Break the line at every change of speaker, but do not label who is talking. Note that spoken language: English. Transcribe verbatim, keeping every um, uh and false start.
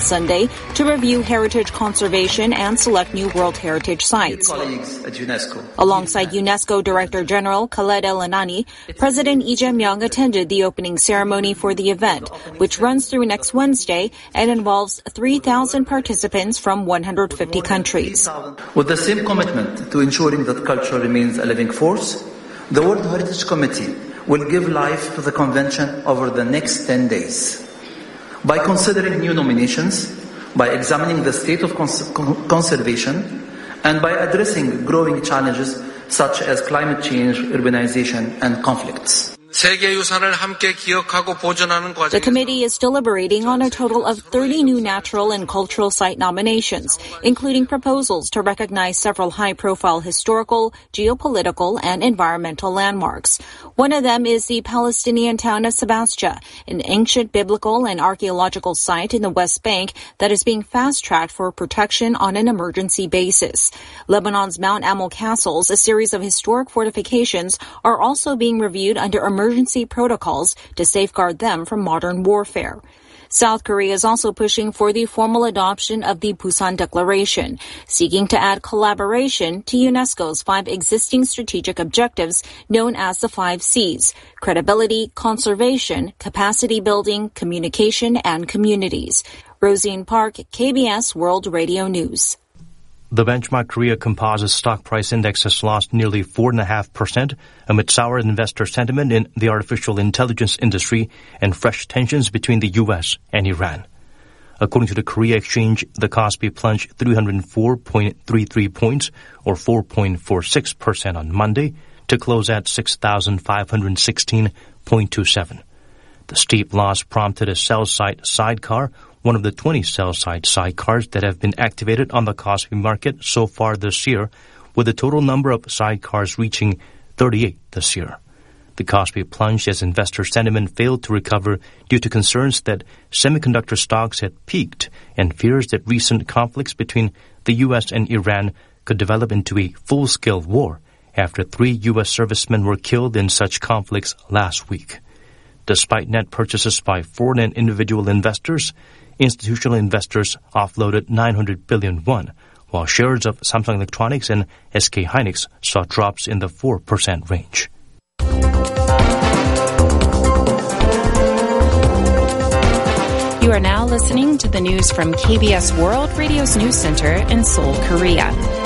Sunday to review heritage conservation and select new World Heritage sites. Alongside UNESCO Director General Khaled El Anani, President Lee Jae-myung attended the opening ceremony for the event, which runs through next Wednesday and involves three thousand participants from one hundred fifty countries.
With the same commitment to ensuring that culture remains a living force, the World Heritage Committee will give life to the convention over the next ten days. By considering new nominations, by examining the state of cons- conservation, and by addressing growing challenges such as climate change, urbanization, and conflicts.
The committee is deliberating on a total of thirty new natural and cultural site nominations, including proposals to recognize several high-profile historical, geopolitical, and environmental landmarks. One of them is the Palestinian town of Sebastia, an ancient biblical and archaeological site in the West Bank that is being fast-tracked for protection on an emergency basis. Lebanon's Mount Amal castles, a series of historic fortifications, are also being reviewed under emergency emergency protocols to safeguard them from modern warfare. South Korea is also pushing for the formal adoption of the Busan Declaration, seeking to add collaboration to UNESCO's five existing strategic objectives known as the five C's: credibility, conservation, capacity building, communication, and communities. Rosine Park, K B S World Radio News.
The benchmark Korea Composite Stock Price Index has lost nearly four point five percent amid sour investor sentiment in the artificial intelligence industry and fresh tensions between the U S and Iran. According to the Korea Exchange, the Kospi plunged three hundred four point three three points, or four point four six percent on Monday, to close at six thousand five hundred sixteen point two seven. The steep loss prompted a sell-side sidecar, one of the twenty sell-side sidecars that have been activated on the Kospi market so far this year, with the total number of sidecars reaching thirty-eight this year. The Kospi plunged as investor sentiment failed to recover due to concerns that semiconductor stocks had peaked and fears that recent conflicts between the U S and Iran could develop into a full-scale war after three U S servicemen were killed in such conflicts last week. Despite net purchases by foreign and individual investors, institutional investors offloaded nine hundred billion won, while shares of Samsung Electronics and S K Hynix saw drops in the four percent range.
You are now listening to the news from K B S World Radio's News Center in Seoul, Korea.